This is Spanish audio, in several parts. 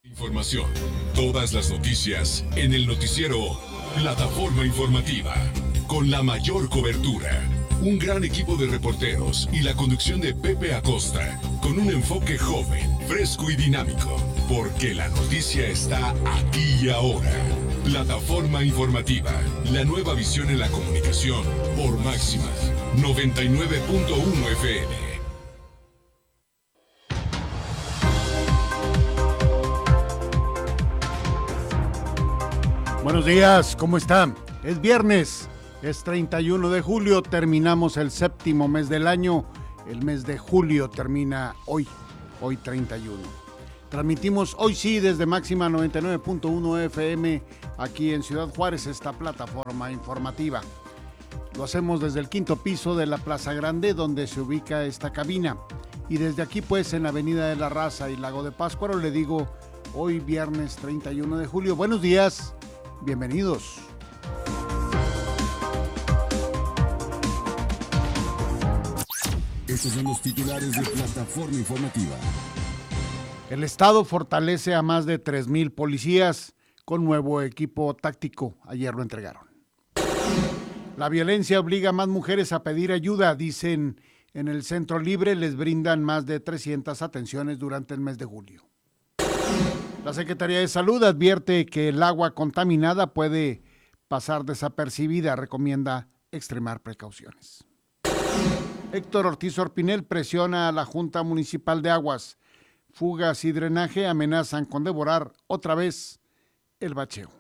Información. Todas las noticias en el noticiero Plataforma Informativa. Con la mayor cobertura. Un gran equipo de reporteros y la conducción de Pepe Acosta. Con un enfoque joven, fresco y dinámico. Porque la noticia está aquí y ahora. Plataforma Informativa. La nueva visión en la comunicación por Máxima 99.1 FM. Buenos días, ¿cómo están? Es viernes, es 31 de julio, terminamos el séptimo mes del año. El mes de julio termina hoy 31. Transmitimos hoy sí desde Máxima 99.1 FM aquí en Ciudad Juárez, esta plataforma informativa. Lo hacemos desde el quinto piso de la Plaza Grande, donde se ubica esta cabina. Y desde aquí pues en Avenida de la Raza y Lago de Pátzcuaro le digo hoy viernes 31 de julio. Buenos días. Bienvenidos. Estos son los titulares de Plataforma Informativa. El Estado fortalece a más de 3,000 policías con nuevo equipo táctico. Ayer lo entregaron. La violencia obliga a más mujeres a pedir ayuda. Dicen en el Centro Libre les brindan más de 300 atenciones durante el mes de julio. La Secretaría de Salud advierte que el agua contaminada puede pasar desapercibida. Recomienda extremar precauciones. Héctor Ortiz Orpinel presiona a la Junta Municipal de Aguas. Fugas y drenaje amenazan con devorar otra vez el bacheo.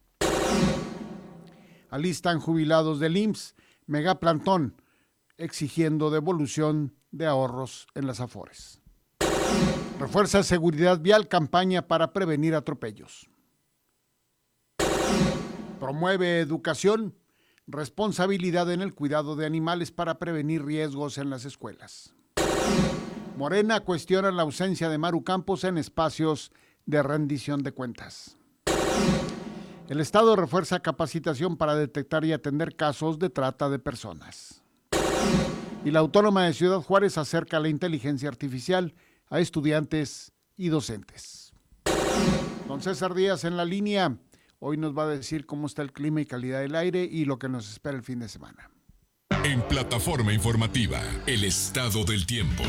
Alistan jubilados del IMSS, megaplantón, exigiendo devolución de ahorros en las Afores. Refuerza seguridad vial, campaña para prevenir atropellos. Promueve educación, responsabilidad en el cuidado de animales para prevenir riesgos en las escuelas. Morena cuestiona la ausencia de Maru Campos en espacios de rendición de cuentas. El Estado refuerza capacitación para detectar y atender casos de trata de personas. Y la Autónoma de Ciudad Juárez acerca la inteligencia artificial a estudiantes y docentes. Don César Díaz en la línea. Hoy nos va a decir cómo está el clima y calidad del aire y lo que nos espera el fin de semana. En Plataforma Informativa, el estado del tiempo.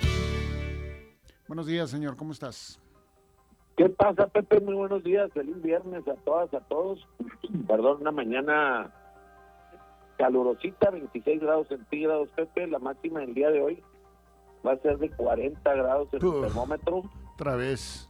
Buenos días, señor. ¿Cómo estás? ¿Qué pasa, Pepe? Muy buenos días. Feliz viernes a todas, a todos. Perdón, una mañana calurosita, 26 grados centígrados, Pepe. La máxima del día de hoy va a ser de 40 grados en el termómetro. Otra vez.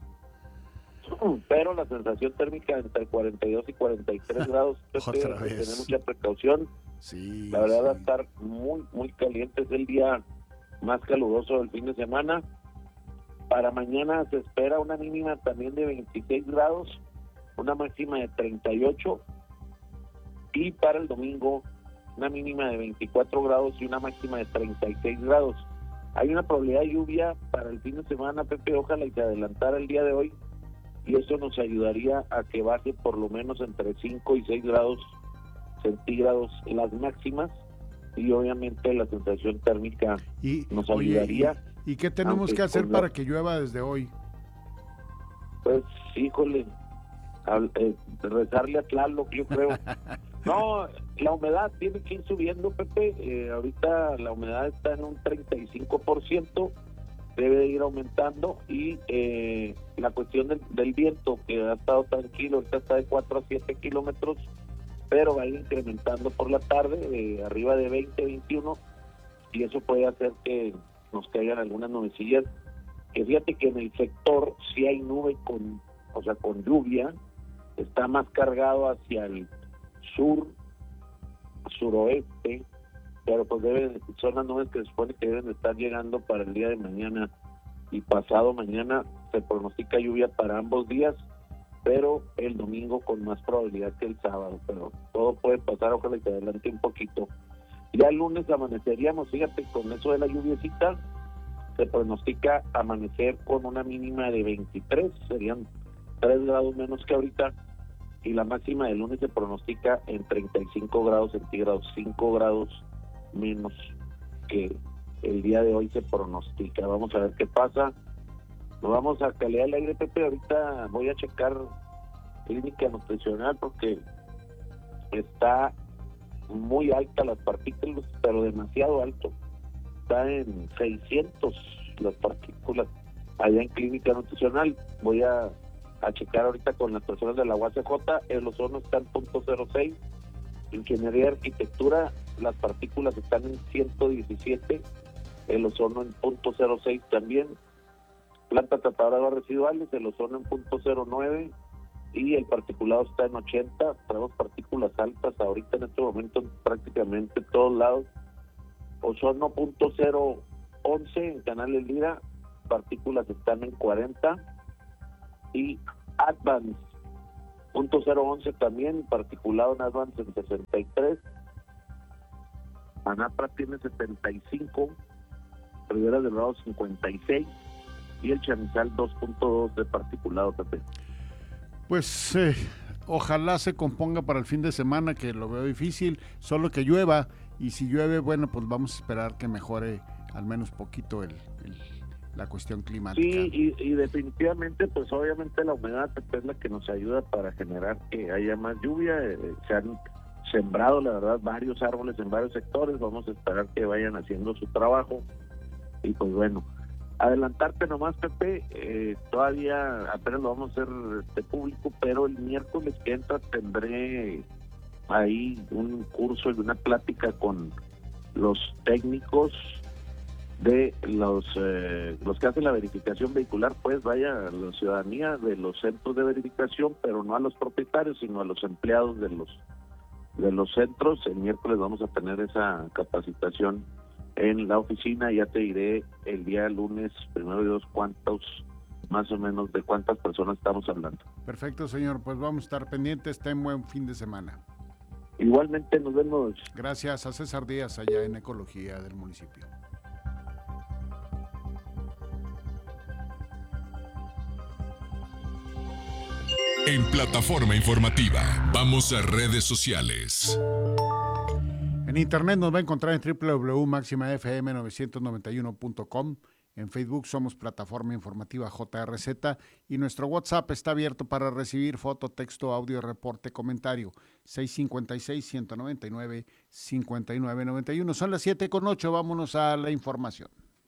Pero la sensación térmica entre 42 y 43 grados. Pepe, Otra vez. Tener mucha precaución. Sí. La verdad sí. va a estar muy, muy caliente. Es el día más caluroso del fin de semana. Para mañana se espera una mínima también de 26 grados, una máxima de 38. Y para el domingo, una mínima de 24 grados y una máxima de 36 grados. Hay una probabilidad de lluvia para el fin de semana, Pepe, ojalá y se adelantara el día de hoy, y eso nos ayudaría a que baje por lo menos entre 5 y 6 grados centígrados las máximas, y obviamente la sensación térmica nos ayudaría. ¿Y qué tenemos que hacer para que llueva desde hoy? Pues, híjole, rezarle a Tlaloc, yo creo. No, la humedad tiene que ir subiendo, Pepe. Ahorita la humedad está en un 35%, debe de ir aumentando, y la cuestión del viento, que ha estado tranquilo, ahorita está de 4 a 7 kilómetros, pero va a ir incrementando por la tarde, arriba de 20, 21, y eso puede hacer que nos caigan algunas nubecillas, que fíjate que en el sector sí hay nube con lluvia, está más cargado hacia el sur, suroeste, pero pues son las nubes que se supone que deben estar llegando para el día de mañana y pasado mañana. Se pronostica lluvia para ambos días, pero el domingo con más probabilidad que el sábado, pero todo puede pasar, ojalá que adelante un poquito. Ya el lunes amaneceríamos, fíjate, con eso de la lluviecita, se pronostica amanecer con una mínima de 23, serían 3 grados menos que ahorita, y la máxima del lunes se pronostica en 35 grados centígrados, 5 grados menos que el día de hoy se pronostica. Vamos a ver qué pasa. Nos vamos a calidad del aire, Pepe. Ahorita voy a checar clínica nutricional porque está muy alta las partículas, pero demasiado alto. Está en 600 las partículas allá en clínica nutricional. Voy a checar ahorita con las personas de la UACJ. El ozono está en .06. Ingeniería y arquitectura, las partículas están en 117, el ozono en .06 también. Planta tratadora de aguas residuales, el ozono en .09 y el particulado está en 80. Tenemos partículas altas ahorita en este momento en prácticamente todos lados. Ozono .011 en Canal El Lira, partículas están en 40 y Advance .011 también, particulado en Advance en 63. Anapra tiene 75, Rivera del Bravo 56 y el Chamizal 2.2 de particulado, Pepe. Pues ojalá se componga para el fin de semana, que lo veo difícil, solo que llueva, y si llueve, bueno, pues vamos a esperar que mejore al menos poquito la cuestión climática. Sí, y definitivamente, pues obviamente la humedad es la que nos ayuda para generar que haya más lluvia. Se han sembrado, la verdad, varios árboles en varios sectores. Vamos a esperar que vayan haciendo su trabajo. Y pues bueno, adelantarte nomás, Pepe, todavía apenas lo vamos a hacer público, pero el miércoles que entra tendré ahí un curso y una plática con los técnicos de los que hacen la verificación vehicular. Pues vaya a la ciudadanía de los centros de verificación, pero no a los propietarios, sino a los empleados de los centros. El miércoles vamos a tener esa capacitación en la oficina. Ya te diré el día lunes, primero de Dios, más o menos de cuántas personas estamos hablando. Perfecto, señor, pues vamos a estar pendientes. Ten buen fin de semana. Igualmente, nos vemos. Gracias a César Díaz, allá en Ecología del municipio. En Plataforma Informativa, vamos a redes sociales. En internet nos va a encontrar en www.maximafm991.com. En Facebook somos Plataforma Informativa JRZ y nuestro WhatsApp está abierto para recibir foto, texto, audio, reporte, comentario. 656-199-5991. Son las 7:08, vámonos a la información.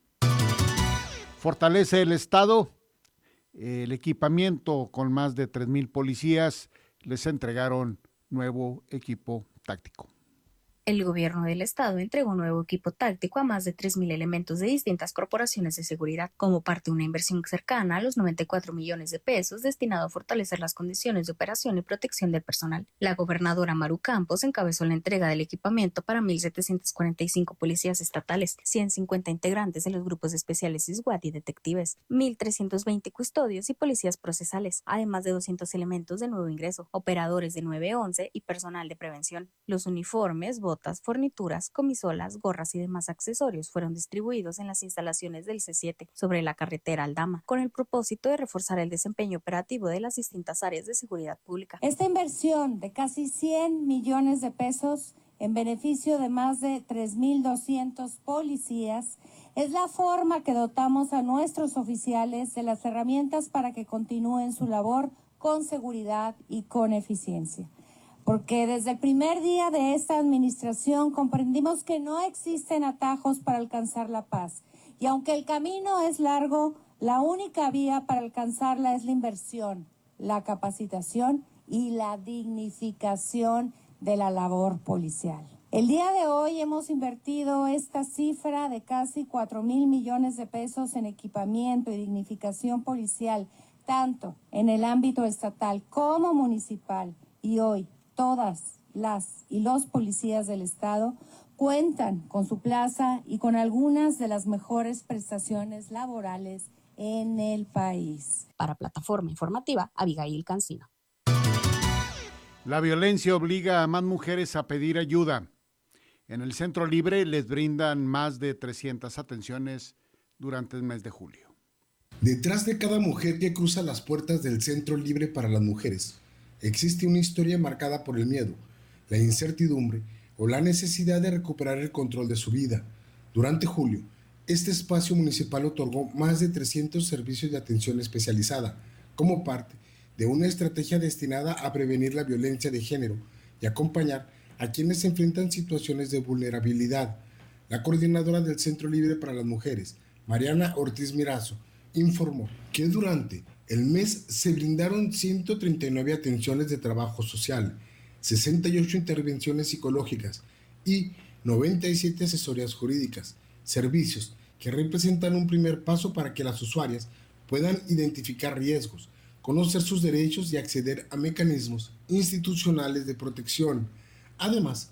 Fortalece el Estado. El equipamiento con más de 3,000 policías, les entregaron nuevo equipo táctico. El gobierno del estado entregó un nuevo equipo táctico a más de 3,000 elementos de distintas corporaciones de seguridad como parte de una inversión cercana a los 94 millones de pesos destinado a fortalecer las condiciones de operación y protección del personal. La gobernadora Maru Campos encabezó la entrega del equipamiento para 1,745 policías estatales, 150 integrantes de los grupos especiales SWAT y detectives, 1,320 custodios y policías procesales, además de 200 elementos de nuevo ingreso, operadores de 911 y personal de prevención. Los uniformes, botas, fornituras, comisolas, gorras y demás accesorios fueron distribuidos en las instalaciones del C7 sobre la carretera Aldama, con el propósito de reforzar el desempeño operativo de las distintas áreas de seguridad pública. Esta inversión de casi 100 millones de pesos en beneficio de más de 3,200 policías es la forma que dotamos a nuestros oficiales de las herramientas para que continúen su labor con seguridad y con eficiencia. Porque desde el primer día de esta administración comprendimos que no existen atajos para alcanzar la paz. Y aunque el camino es largo, la única vía para alcanzarla es la inversión, la capacitación y la dignificación de la labor policial. El día de hoy hemos invertido esta cifra de casi 4,000 millones de pesos en equipamiento y dignificación policial, tanto en el ámbito estatal como municipal. Y hoy, todas las y los policías del Estado cuentan con su plaza y con algunas de las mejores prestaciones laborales en el país. Para Plataforma Informativa, Abigail Cancino. La violencia obliga a más mujeres a pedir ayuda. En el Centro Libre les brindan más de 300 atenciones durante el mes de julio. Detrás de cada mujer que cruza las puertas del Centro Libre para las Mujeres, existe una historia marcada por el miedo, la incertidumbre o la necesidad de recuperar el control de su vida. Durante julio, Este espacio municipal otorgó más de 300 servicios de atención especializada, como parte de una estrategia destinada a prevenir la violencia de género y acompañar a quienes se enfrentan situaciones de vulnerabilidad. La coordinadora del Centro Libre para las Mujeres, Mariana Ortiz Mirazo, informó que durante el mes se brindaron 139 atenciones de trabajo social, 68 intervenciones psicológicas y 97 asesorías jurídicas, servicios que representan un primer paso para que las usuarias puedan identificar riesgos, conocer sus derechos y acceder a mecanismos institucionales de protección. Además,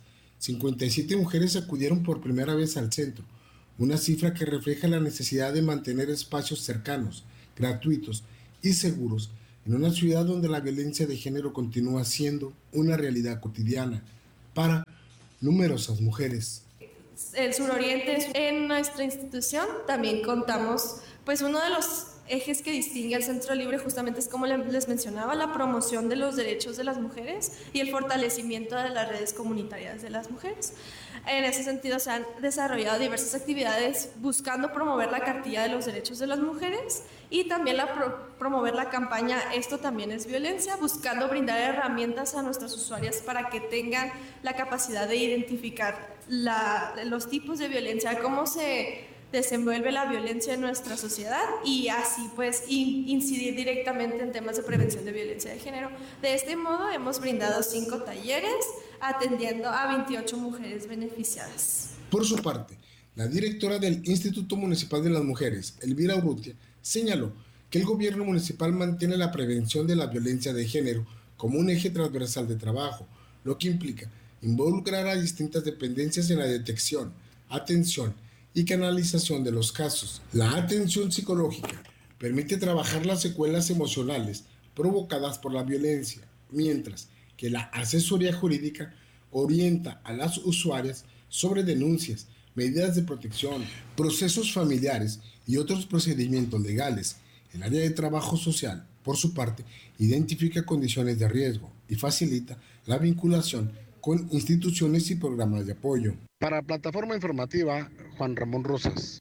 57 mujeres acudieron por primera vez al centro, una cifra que refleja la necesidad de mantener espacios cercanos, gratuitos y seguros en una ciudad donde la violencia de género continúa siendo una realidad cotidiana para numerosas mujeres. El suroriente, en nuestra institución también contamos, pues uno de los ejes que distingue al Centro Libre justamente es, como les mencionaba, la promoción de los derechos de las mujeres y el fortalecimiento de las redes comunitarias de las mujeres. En ese sentido se han desarrollado diversas actividades buscando promover la cartilla de los derechos de las mujeres y también promover la campaña Esto también es violencia, buscando brindar herramientas a nuestras usuarias para que tengan la capacidad de identificar los tipos de violencia, cómo se desenvuelve la violencia en nuestra sociedad y así pues incidir directamente en temas de prevención de violencia de género. De este modo hemos brindado 5 talleres atendiendo a 28 mujeres beneficiadas. Por su parte, la directora del Instituto Municipal de las Mujeres, Elvira Urrutia, señaló que el gobierno municipal mantiene la prevención de la violencia de género como un eje transversal de trabajo, lo que implica involucrar a distintas dependencias en la detección, atención y canalización de los casos. La atención psicológica permite trabajar las secuelas emocionales provocadas por la violencia, mientras que la asesoría jurídica orienta a las usuarias sobre denuncias, medidas de protección, procesos familiares y otros procedimientos legales. El área de trabajo social, por su parte, identifica condiciones de riesgo y facilita la vinculación con instituciones y programas de apoyo. Para Plataforma Informativa, Juan Ramón Rosas.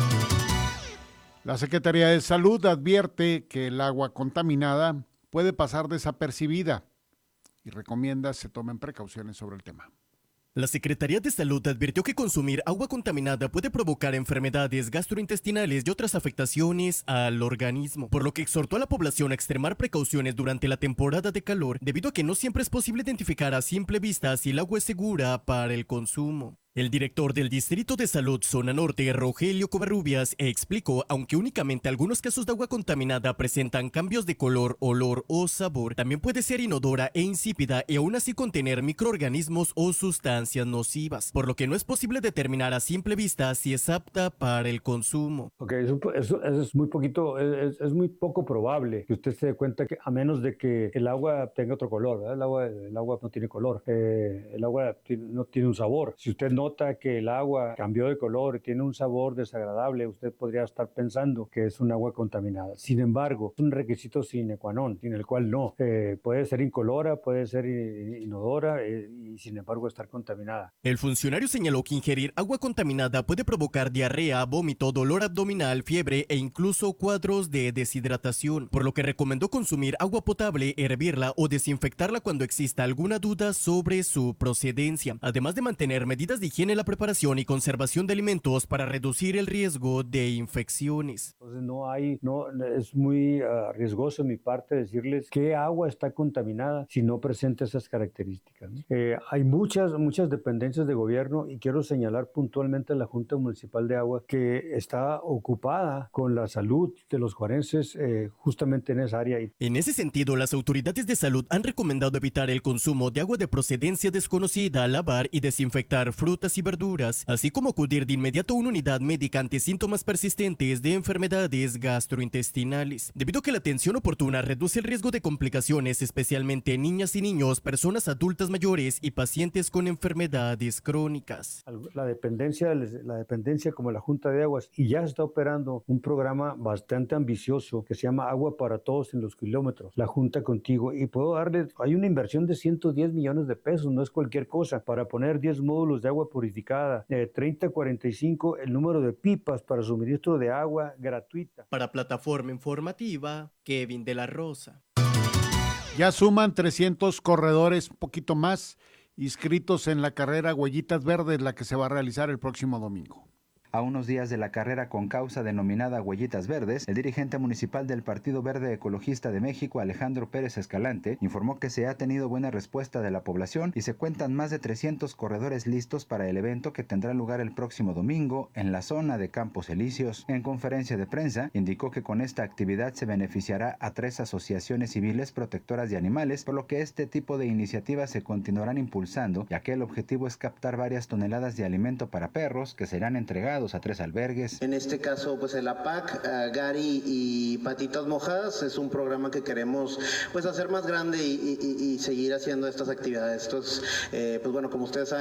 La Secretaría de Salud advierte que el agua contaminada puede pasar desapercibida y recomienda se tomen precauciones sobre el tema. La Secretaría de Salud advirtió que consumir agua contaminada puede provocar enfermedades gastrointestinales y otras afectaciones al organismo, por lo que exhortó a la población a extremar precauciones durante la temporada de calor, debido a que no siempre es posible identificar a simple vista si el agua es segura para el consumo. El director del Distrito de Salud Zona Norte, Rogelio Covarrubias, explicó, aunque únicamente algunos casos de agua contaminada presentan cambios de color, olor o sabor, también puede ser inodora e insípida y aún así contener microorganismos o sustancias nocivas, por lo que no es posible determinar a simple vista si es apta para el consumo. Ok, eso es muy poquito, es muy poco probable que usted se dé cuenta que, a menos de que el agua tenga otro color, ¿verdad? El agua no tiene color, el agua no tiene un sabor. Si usted nota que el agua cambió de color y tiene un sabor desagradable, usted podría estar pensando que es un agua contaminada. Sin embargo, es un requisito sine qua non, sin el cual no. Puede ser incolora, puede ser inodora y sin embargo estar contaminada. El funcionario señaló que ingerir agua contaminada puede provocar diarrea, vómito, dolor abdominal, fiebre e incluso cuadros de deshidratación, por lo que recomendó consumir agua potable, hervirla o desinfectarla cuando exista alguna duda sobre su procedencia, además de mantener medidas de higiene en la preparación y conservación de alimentos para reducir el riesgo de infecciones. Entonces es muy riesgoso de mi parte decirles qué agua está contaminada si no presenta esas características, ¿no? Hay muchas dependencias de gobierno y quiero señalar puntualmente a la Junta Municipal de Agua que está ocupada con la salud de los juarenses justamente en esa área. En ese sentido, las autoridades de salud han recomendado evitar el consumo de agua de procedencia desconocida, lavar y desinfectar frutas y verduras, así como acudir de inmediato a una unidad médica ante síntomas persistentes de enfermedades gastrointestinales, debido a que la atención oportuna reduce el riesgo de complicaciones, especialmente en niñas y niños, personas adultas mayores y pacientes con enfermedades crónicas. La dependencia como la Junta de Aguas, y ya está operando un programa bastante ambicioso que se llama Agua para Todos en los Kilómetros, la Junta contigo, y puedo darle, hay una inversión de 110 millones de pesos, no es cualquier cosa, para poner 10 módulos de agua purificada. 3045, el número de pipas para suministro de agua gratuita. Para Plataforma Informativa, Kevin de la Rosa. Ya suman 300 corredores, un poquito más, inscritos en la carrera Huellitas Verdes, la que se va a realizar el próximo domingo. A unos días de la carrera con causa denominada Huellitas Verdes, el dirigente municipal del Partido Verde Ecologista de México, Alejandro Pérez Escalante, informó que se ha tenido buena respuesta de la población y se cuentan más de 300 corredores listos para el evento que tendrá lugar el próximo domingo en la zona de Campos Elíseos. En conferencia de prensa, indicó que con esta actividad se beneficiará a 3 asociaciones civiles protectoras de animales, por lo que este tipo de iniciativas se continuarán impulsando, ya que el objetivo es captar varias toneladas de alimento para perros que serán entregados a 3 albergues. En este caso, pues el APAC, Gary y Patitas Mojadas, es un programa que queremos pues hacer más grande y seguir haciendo estas actividades. Entonces, pues bueno, como ustedes saben,